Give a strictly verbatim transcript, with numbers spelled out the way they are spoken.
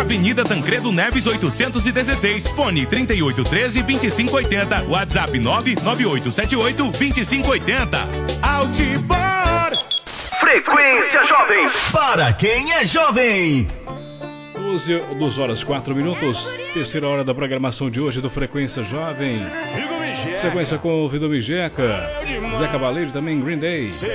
Avenida Tancredo Neves oitocentos e dezesseis, fone trinta e oito, treze, vinte e cinco oitenta, WhatsApp nove nove oito sete oito, vinte e cinco oitenta. Outdoor Frequência Jovem, para quem é jovem. doze horas quatro minutos, terceira hora da programação de hoje do Frequência Jovem. Sequência com o Vido Mijeca, Zé Cavaleiro, também Green Day.